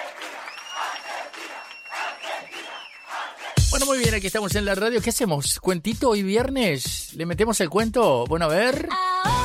Bueno, muy bien, aquí estamos en la radio. ¿Qué hacemos? ¿Cuentito hoy viernes? ¿Le metemos el cuento? Bueno, a ver.